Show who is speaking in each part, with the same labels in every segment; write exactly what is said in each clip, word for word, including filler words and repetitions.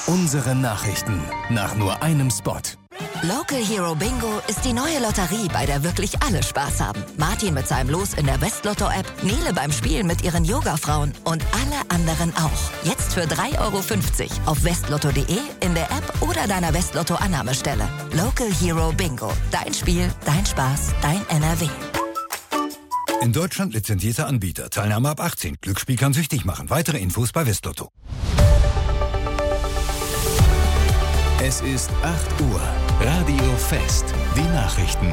Speaker 1: Unsere Nachrichten nach nur einem Spot.
Speaker 2: Local Hero Bingo ist die neue Lotterie, bei der wirklich alle Spaß haben. Martin mit seinem Los in der Westlotto-App, Nele beim Spielen mit ihren Yoga-Frauen und alle anderen auch. Jetzt für drei Euro fünfzig auf westlotto punkt de, in der App oder deiner Westlotto-Annahmestelle. Local Hero Bingo. Dein Spiel, dein Spaß, dein N R W.
Speaker 3: In Deutschland lizenzierter Anbieter. Teilnahme ab achtzehn. Glücksspiel kann süchtig machen. Weitere Infos bei Westlotto.
Speaker 1: Es ist acht Uhr. Radio Fest. Die Nachrichten.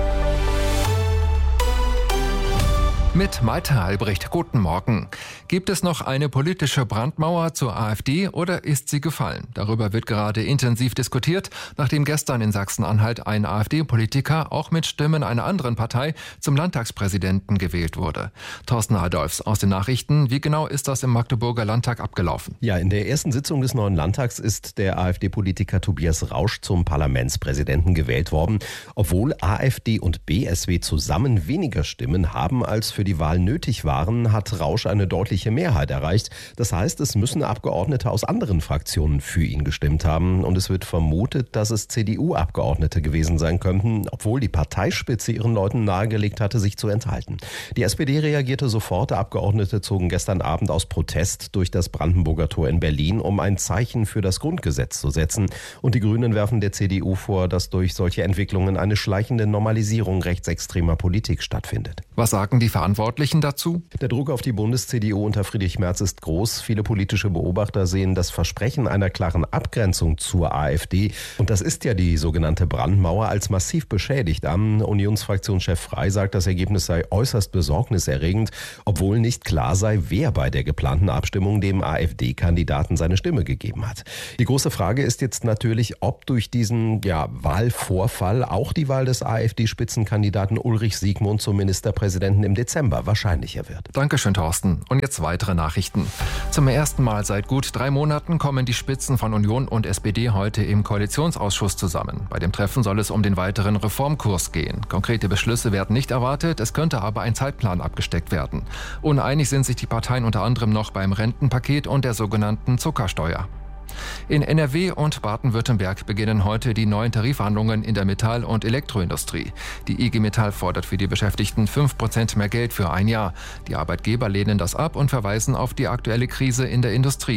Speaker 4: Mit Malte Albrecht, guten Morgen. Gibt es noch eine politische Brandmauer zur AfD oder ist sie gefallen? Darüber wird gerade intensiv diskutiert, nachdem gestern in Sachsen-Anhalt ein AfD-Politiker auch mit Stimmen einer anderen Partei zum Landtagspräsidenten gewählt wurde. Thorsten Adolfs aus den Nachrichten. Wie genau ist das im Magdeburger Landtag abgelaufen?
Speaker 5: Ja, in der ersten Sitzung des neuen Landtags ist der AfD-Politiker Tobias Rausch zum Parlamentspräsidenten gewählt worden, obwohl AfD und B S W zusammen weniger Stimmen haben als für die Wahl nötig waren, hat Rausch eine deutliche Mehrheit erreicht. Das heißt, es müssen Abgeordnete aus anderen Fraktionen für ihn gestimmt haben. Und es wird vermutet, dass es C D U-Abgeordnete gewesen sein könnten, obwohl die Parteispitze ihren Leuten nahegelegt hatte, sich zu enthalten. Die S P D reagierte sofort. Abgeordnete zogen gestern Abend aus Protest durch das Brandenburger Tor in Berlin, um ein Zeichen für das Grundgesetz zu setzen. Und die Grünen werfen der C D U vor, dass durch solche Entwicklungen eine schleichende Normalisierung rechtsextremer Politik stattfindet.
Speaker 4: Was sagen die Verantwortlichen dazu?
Speaker 5: Der Druck auf die Bundes-C D U unter Friedrich Merz ist groß. Viele politische Beobachter sehen das Versprechen einer klaren Abgrenzung zur AfD, und das ist ja die sogenannte Brandmauer, als massiv beschädigt an. Unionsfraktionschef Frey sagt, das Ergebnis sei äußerst besorgniserregend, obwohl nicht klar sei, wer bei der geplanten Abstimmung dem AfD-Kandidaten seine Stimme gegeben hat. Die große Frage ist jetzt natürlich, ob durch diesen ja, Wahlvorfall auch die Wahl des AfD-Spitzenkandidaten Ulrich Siegmund zum Ministerpräsidenten im Dezember wahrscheinlicher wird.
Speaker 4: Dankeschön, Thorsten. Und jetzt weitere Nachrichten. Zum ersten Mal seit gut drei Monaten kommen die Spitzen von Union und S P D heute im Koalitionsausschuss zusammen. Bei dem Treffen soll es um den weiteren Reformkurs gehen. Konkrete Beschlüsse werden nicht erwartet, es könnte aber ein Zeitplan abgesteckt werden. Uneinig sind sich die Parteien unter anderem noch beim Rentenpaket und der sogenannten Zuckersteuer. In N R W und Baden-Württemberg beginnen heute die neuen Tarifverhandlungen in der Metall- und Elektroindustrie. Die I G Metall fordert für die Beschäftigten fünf Prozent mehr Geld für ein Jahr. Die Arbeitgeber lehnen das ab und verweisen auf die aktuelle Krise in der Industrie.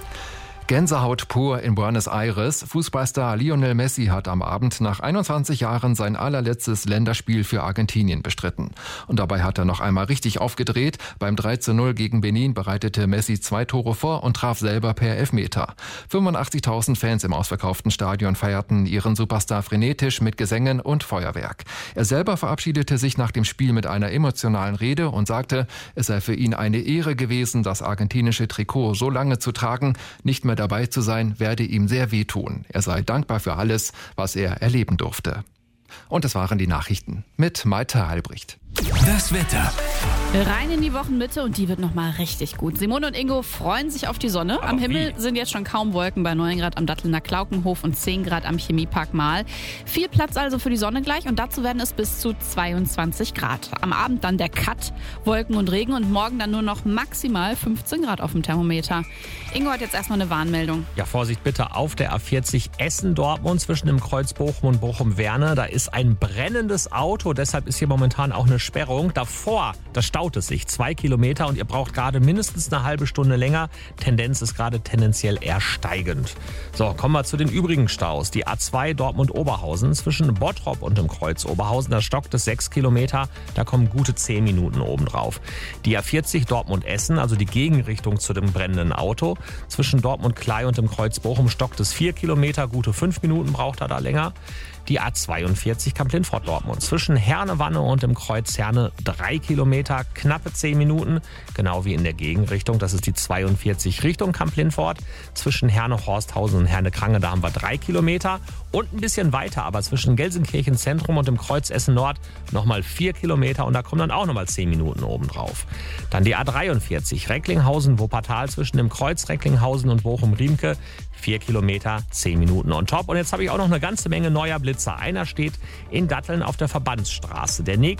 Speaker 4: Gänsehaut pur in Buenos Aires. Fußballstar Lionel Messi hat am Abend nach einundzwanzig Jahren sein allerletztes Länderspiel für Argentinien bestritten. Und dabei hat er noch einmal richtig aufgedreht. Beim drei zu null gegen Benin bereitete Messi zwei Tore vor und traf selber per Elfmeter. fünfundachtzigtausend Fans im ausverkauften Stadion feierten ihren Superstar frenetisch mit Gesängen und Feuerwerk. Er selber verabschiedete sich nach dem Spiel mit einer emotionalen Rede und sagte, es sei für ihn eine Ehre gewesen, das argentinische Trikot so lange zu tragen. Nicht mehr dabei zu sein, werde ihm sehr wehtun. Er sei dankbar für alles, was er erleben durfte. Und das waren die Nachrichten mit Malte Albrecht.
Speaker 1: Das Wetter.
Speaker 6: Rein in die Wochenmitte und die wird nochmal richtig gut. Simone und Ingo freuen sich auf die Sonne. Am Himmel sind jetzt schon kaum Wolken bei neun Grad am Dattelner Klaukenhof und zehn Grad am Chemiepark Mahl. Viel Platz also für die Sonne gleich und dazu werden es bis zu zweiundzwanzig Grad. Am Abend dann der Cut, Wolken und Regen und morgen dann nur noch maximal fünfzehn Grad auf dem Thermometer. Ingo hat jetzt erstmal eine Warnmeldung.
Speaker 7: Ja, Vorsicht bitte auf der A vierzig Essen-Dortmund zwischen dem Kreuz Bochum und Bochum-Werne. Da ist ein brennendes Auto, deshalb ist hier momentan auch eine Sperrung. Davor, da staut es sich zwei Kilometer und ihr braucht gerade mindestens eine halbe Stunde länger. Tendenz ist gerade tendenziell eher steigend. So, kommen wir zu den übrigen Staus. Die A zwei Dortmund-Oberhausen zwischen Bottrop und dem Kreuz Oberhausen, da stockt es sechs Kilometer. Da kommen gute zehn Minuten obendrauf. Die A vierzig Dortmund-Essen, also die Gegenrichtung zu dem brennenden Auto. Zwischen Dortmund-Klei und dem Kreuz Bochum stockt es vier Kilometer. Gute fünf Minuten braucht er da länger. Die A zweiundvierzig Kamp-Lindfort-Dortmund. Zwischen Herne-Wanne und dem Kreuz Herne drei Kilometer, knappe zehn Minuten. Genau wie in der Gegenrichtung. Das ist die zweiundvierzig Richtung Kamp-Lindfort. Zwischen Herne-Horsthausen und Herne-Krange, da haben wir drei Kilometer. Und ein bisschen weiter, aber zwischen Gelsenkirchen Zentrum und dem Kreuz Essen Nord nochmal vier Kilometer. Und da kommen dann auch nochmal zehn Minuten obendrauf. Dann die A dreiundvierzig Recklinghausen-Wuppertal zwischen dem Kreuz Recklinghausen und Bochum-Riemke. vier Kilometer, zehn Minuten on top. Und jetzt habe ich auch noch eine ganze Menge neuer Blitzer. Einer steht in Datteln auf der Verbandsstraße. Der nächste in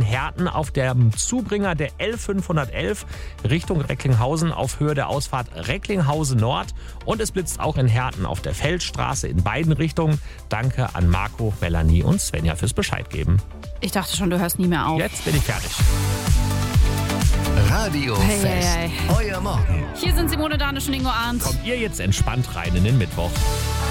Speaker 7: Herten auf dem Zubringer der L fünfhundertelf Richtung Recklinghausen auf Höhe der Ausfahrt Recklinghausen Nord. Und es blitzt auch in Herten auf der Feldstraße in beiden Richtungen. Danke an Marco, Melanie und Svenja fürs Bescheid geben.
Speaker 6: Ich dachte schon, du hörst nie mehr auf.
Speaker 7: Jetzt bin ich fertig.
Speaker 1: Radio
Speaker 6: Hey,
Speaker 1: Fest.
Speaker 6: hey,
Speaker 1: Euer Morgen.
Speaker 6: Hier sind Simone Danisch und Ingo Arndt.
Speaker 7: Kommt ihr jetzt entspannt rein in den Mittwoch.